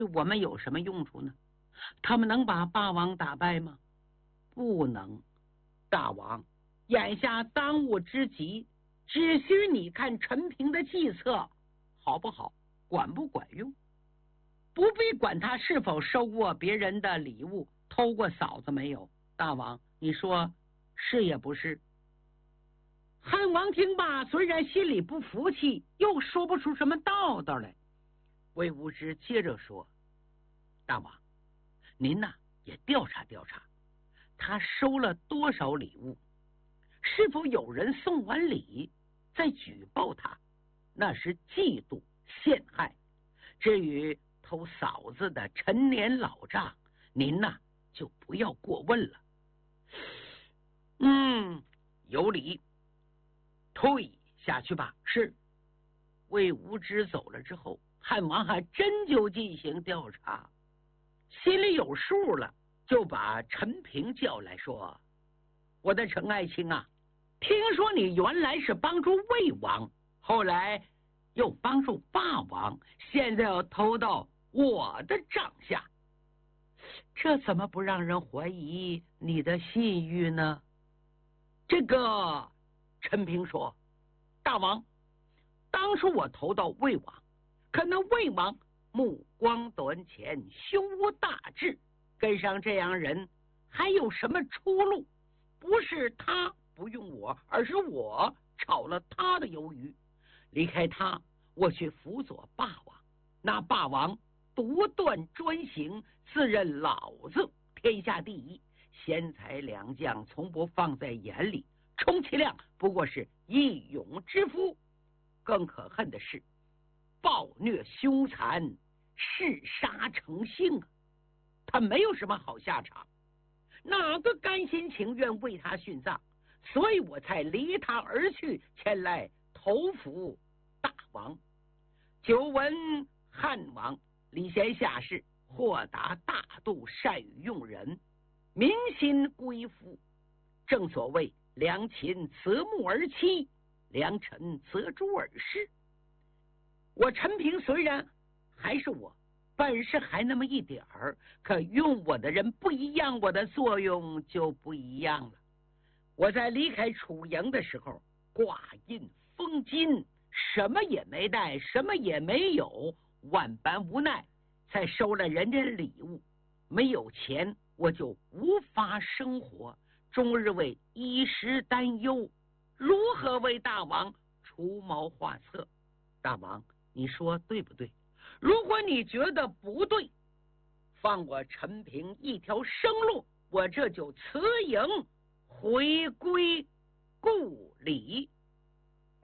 对我们有什么用处呢？他们能把霸王打败吗？不能。大王，眼下当务之急，只需你看陈平的计策好不好，管不管用，不必管他是否收过别人的礼物，偷过嫂子没有。大王，你说是也不是？汉王听罢，虽然心里不服气，又说不出什么道道来。魏无知接着说：大王，您呐也调查调查，他收了多少礼物，是否有人送完礼再举报他，那是嫉妒陷害。至于偷嫂子的陈年老账，您呐就不要过问了。有理，退下去吧。是。魏无知走了之后，汉王还真就进行调查，心里有数了，就把陈平叫来说：我的陈爱卿啊，听说你原来是帮助魏王，后来又帮助霸王，现在要偷到我的帐下，这怎么不让人怀疑你的信誉呢？这个陈平说：大王，当初我投到魏王，可那魏王目光短浅，胸无大志，跟上这样人还有什么出路？不是他不用我，而是我炒了他的鱿鱼。离开他，我去辅佐霸王，那霸王独断专行，自认老子天下第一，贤才良将从不放在眼里，充其量不过是义勇之夫。更可恨的是，暴虐凶残，嗜杀成性啊！他没有什么好下场，哪个甘心情愿为他殉葬？所以我才离他而去，前来投辅大王。久闻汉王礼贤下士，豁达大度，善于用人，民心归附。正所谓良禽择木而栖，良臣择主而事。我陈平虽然还是我，本事还那么一点儿，可用我的人不一样，我的作用就不一样了。我在离开楚营的时候，挂印封金，什么也没带，什么也没有，万般无奈才收了人家的礼物。没有钱，我就无法生活，终日为衣食担忧，如何为大王出谋划策？大王，你说对不对？如果你觉得不对，放我陈平一条生路，我这就辞营回归故里。